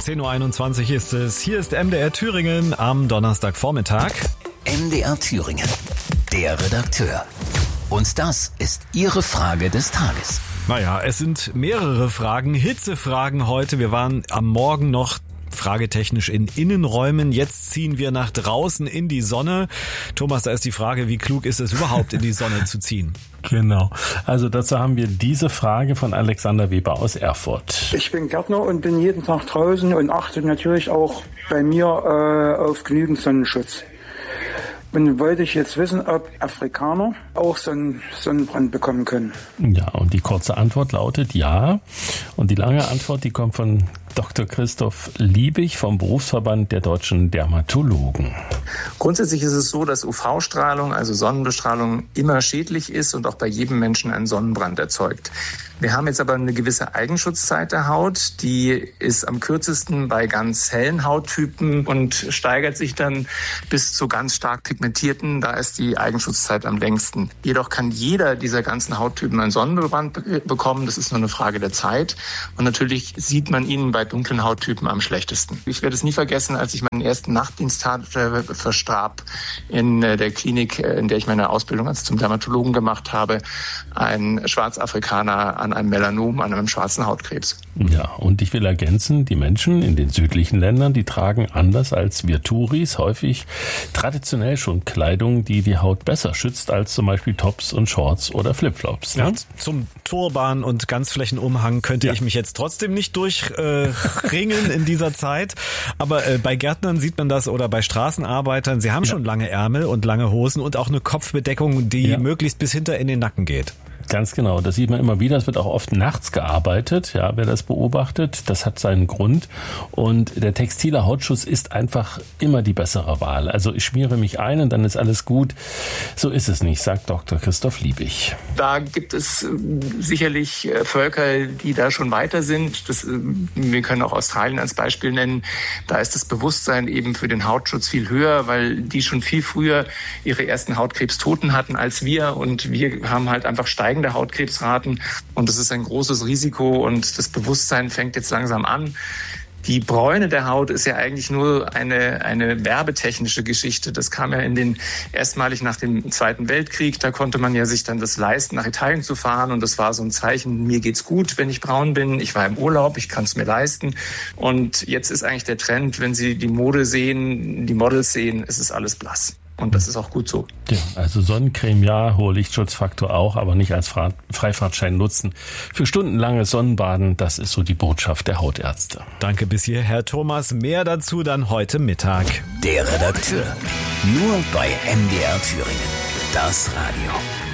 10.21 Uhr ist es. Hier ist MDR Thüringen am Donnerstagvormittag. MDR Thüringen, der Redakteur. Und das ist Ihre Frage des Tages. Naja, es sind mehrere Fragen, Hitzefragen heute. Wir waren am Morgen noch fragetechnisch in Innenräumen. Jetzt ziehen wir nach draußen in die Sonne. Thomas, da ist die Frage, wie klug ist es überhaupt, in die Sonne zu ziehen? Genau. Also dazu haben wir diese Frage von Alexander Weber aus Erfurt. Ich bin Gärtner und bin jeden Tag draußen und achte natürlich auch bei mir auf genügend Sonnenschutz. Und wollte ich jetzt wissen, ob Afrikaner auch so einen Sonnenbrand bekommen können. Ja, und die kurze Antwort lautet ja. Und die lange Antwort, die kommt von Dr. Christoph Liebig vom Berufsverband der deutschen Dermatologen. Grundsätzlich ist es so, dass UV-Strahlung, also Sonnenbestrahlung, immer schädlich ist und auch bei jedem Menschen einen Sonnenbrand erzeugt. Wir haben jetzt aber eine gewisse Eigenschutzzeit der Haut, die ist am kürzesten bei ganz hellen Hauttypen und steigert sich dann bis zu ganz stark pigmentierten, da ist die Eigenschutzzeit am längsten. Jedoch kann jeder dieser ganzen Hauttypen einen Sonnenbrand bekommen, das ist nur eine Frage der Zeit und natürlich sieht man ihn bei dunklen Hauttypen am schlechtesten. Ich werde es nie vergessen, als ich meinen ersten Nachtdienst hatte, verstarb in der Klinik, in der ich meine Ausbildung zum Dermatologen gemacht habe, ein Schwarzafrikaner an einem Melanom, an einem schwarzen Hautkrebs. Ja, und ich will ergänzen, die Menschen in den südlichen Ländern, die tragen anders als wir Touris häufig traditionell schon Kleidung, die die Haut besser schützt als zum Beispiel Tops und Shorts oder Flipflops. Ja, zum Turban und Ganzflächenumhang könnte ich mich jetzt trotzdem nicht durchringen in dieser Zeit. Aber bei Gärtnern sieht man das oder bei Straßenarbeitern, sie haben schon lange Ärmel und lange Hosen und auch eine Kopfbedeckung, die möglichst bis hinter in den Nacken geht. Ganz genau, das sieht man immer wieder. Es wird auch oft nachts gearbeitet, ja, wer das beobachtet. Das hat seinen Grund. Und der textile Hautschutz ist einfach immer die bessere Wahl. Also ich schmiere mich ein und dann ist alles gut. So ist es nicht, sagt Dr. Christoph Liebig. Da gibt es sicherlich Völker, die da schon weiter sind. Wir können auch Australien als Beispiel nennen. Da ist das Bewusstsein eben für den Hautschutz viel höher, weil die schon viel früher ihre ersten Hautkrebstoten hatten als wir. Und wir haben halt einfach steigende Hautkrebsraten und das ist ein großes Risiko und das Bewusstsein fängt jetzt langsam an. Die Bräune der Haut ist ja eigentlich nur eine werbetechnische Geschichte. Das kam ja erstmalig nach dem Zweiten Weltkrieg. Da konnte man ja sich dann das leisten, nach Italien zu fahren. Und das war so ein Zeichen, mir geht's gut, wenn ich braun bin. Ich war im Urlaub, ich kann es mir leisten. Und jetzt ist eigentlich der Trend, wenn Sie die Mode sehen, die Models sehen, ist es alles blass. Und das ist auch gut so. Ja, also Sonnencreme ja, hoher Lichtschutzfaktor auch, aber nicht als Freifahrtschein nutzen. Für stundenlanges Sonnenbaden, das ist so die Botschaft der Hautärzte. Danke bis hier, Herr Thomas. Mehr dazu dann heute Mittag. Der Redakteur. Nur bei MDR Thüringen. Das Radio.